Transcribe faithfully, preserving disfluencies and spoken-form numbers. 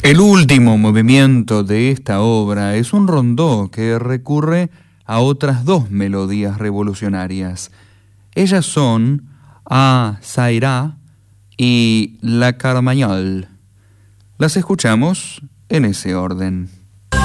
El último movimiento de esta obra es un rondó que recurre a otras dos melodías revolucionarias. Ellas son A Sairá y La Carmagnole. Las escuchamos en ese orden.